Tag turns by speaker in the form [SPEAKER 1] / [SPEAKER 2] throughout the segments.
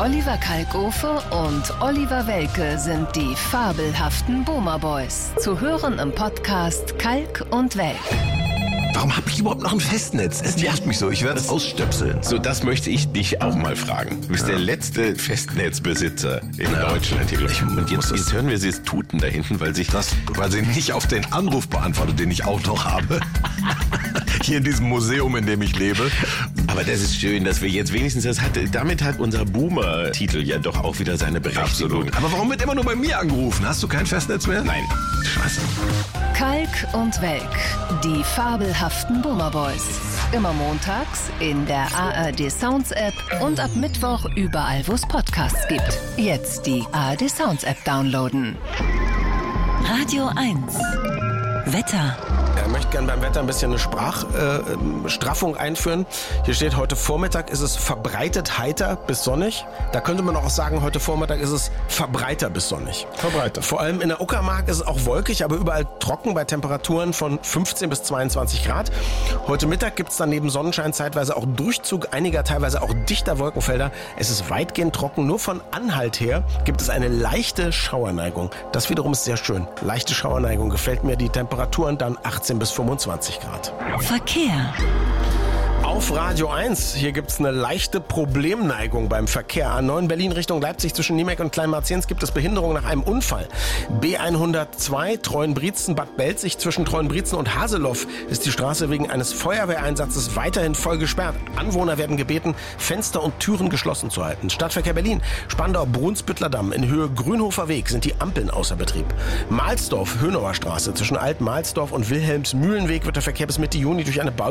[SPEAKER 1] Oliver Kalkofe und Oliver Welke sind die fabelhaften Boomer Boys. Zu hören im Podcast Kalk und Welk.
[SPEAKER 2] Warum habe ich überhaupt noch ein Festnetz? Es nervt mich so, ich werde es ausstöpseln.
[SPEAKER 3] So, das möchte ich dich auch mal fragen. Du bist der letzte Festnetzbesitzer in Deutschland. Und jetzt hören wir sie es tuten da hinten, weil sie
[SPEAKER 2] nicht auf den Anruf beantwortet, den ich auch noch habe. Hier in diesem Museum, in dem ich lebe.
[SPEAKER 3] Aber das ist schön, dass wir jetzt wenigstens damit hat unser Boomer-Titel ja doch auch wieder seine Berechtigung.
[SPEAKER 2] Absolut. Aber warum wird immer nur bei mir angerufen? Hast du kein Festnetz mehr?
[SPEAKER 3] Nein.
[SPEAKER 2] Scheiße.
[SPEAKER 1] Kalk und Welk, die fabelhaften Boomer Boys. Immer montags in der ARD Sounds App und ab Mittwoch überall, wo es Podcasts gibt. Jetzt die ARD Sounds App downloaden.
[SPEAKER 4] Radio 1. Wetter.
[SPEAKER 5] Ich möchte gerne beim Wetter ein bisschen eine Sprachstraffung einführen. Hier steht, heute Vormittag ist es verbreitet heiter bis sonnig. Da könnte man auch sagen, heute Vormittag ist es verbreiter bis sonnig.
[SPEAKER 3] Verbreiter.
[SPEAKER 5] Vor allem in der Uckermark ist es auch wolkig, aber überall trocken bei Temperaturen von 15 bis 22 Grad. Heute Mittag gibt es dann neben Sonnenschein zeitweise auch Durchzug einiger, teilweise auch dichter Wolkenfelder. Es ist weitgehend trocken. Nur von Anhalt her gibt es eine leichte Schauerneigung. Das wiederum ist sehr schön. Leichte Schauerneigung gefällt mir. Die Temperaturen dann 18 bis 25 Grad.
[SPEAKER 4] Verkehr.
[SPEAKER 5] Auf Radio 1, hier gibt es eine leichte Problemneigung beim Verkehr. A9 Berlin Richtung Leipzig zwischen Niemek und Kleinmarziens gibt es Behinderung nach einem Unfall. B102 Treuenbrietzen Bad Belzig zwischen Treuenbrietzen und Haseloff ist die Straße wegen eines Feuerwehreinsatzes weiterhin voll gesperrt. Anwohner werden gebeten, Fenster und Türen geschlossen zu halten. Stadtverkehr Berlin, Spandau-Brunsbüttler Damm in Höhe Grünhofer Weg sind die Ampeln außer Betrieb. Mahlsdorf Höhnauer Straße zwischen Alt-Mahlsdorf und Wilhelmsmühlenweg wird der Verkehr bis Mitte Juni durch eine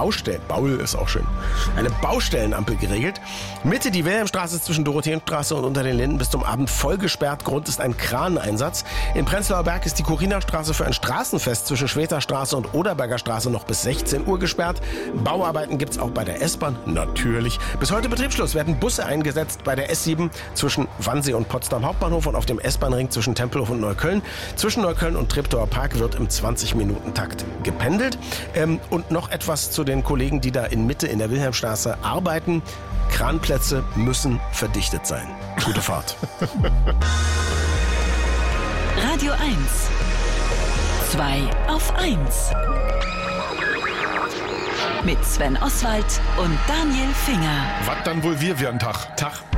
[SPEAKER 5] eine Baustellenampel geregelt. Mitte die Wilhelmstraße zwischen Dorotheenstraße und unter den Linden bis zum Abend voll gesperrt. Grund ist ein Kraneinsatz. In Prenzlauer Berg ist die Corina-Straße für ein Straßenfest zwischen Schweterstraße und Oderberger Straße noch bis 16 Uhr gesperrt. Bauarbeiten gibt es auch bei der S-Bahn, natürlich. Bis heute Betriebsschluss werden Busse eingesetzt bei der S7 zwischen Wannsee und Potsdam Hauptbahnhof und auf dem S-Bahn-Ring zwischen Tempelhof und Neukölln. Zwischen Neukölln und Treptower Park wird im 20-Minuten-Takt gependelt. Und noch etwas zu den Kollegen, die da in Mitte in der Wilhelmstraße arbeiten. Kranplätze müssen verdichtet sein. Gute Fahrt.
[SPEAKER 4] Radio 1. 2 auf 1. Mit Sven Oswald und Daniel Finger.
[SPEAKER 2] Was dann wohl wir einen Tag?